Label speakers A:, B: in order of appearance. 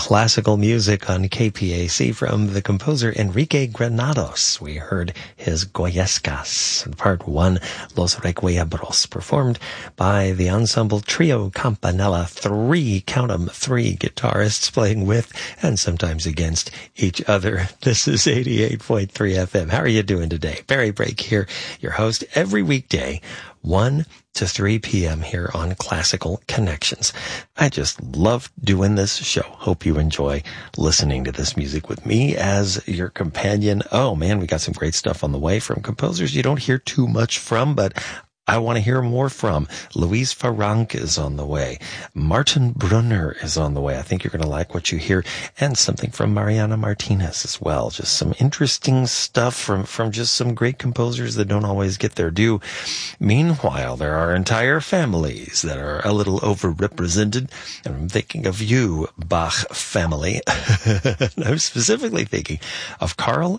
A: classical music on KPAC from the composer Enrique Granados. We heard his Goyescas, part 1, Los Requiebros, performed by the ensemble Trio Campanella, three guitarists playing with and sometimes against each other. This is 88.3 FM. How are you doing today? Barry Brake here, your host every weekday, 1 to 3 p.m. here on Classical Connections. I just love doing this show. Hope you enjoy listening to this music with me as your companion. Oh man, we got some great stuff on the way from composers you don't hear too much from, but I want to hear more from. Louise Farranc is on the way. Martin Brunner is on the way. I think you're going to like what you hear. And something from Mariana Martinez as well. Just some interesting stuff from just some great composers that don't always get their due. Meanwhile, there are entire families that are a little overrepresented. And I'm thinking of you, Bach family. And I'm specifically thinking of Carl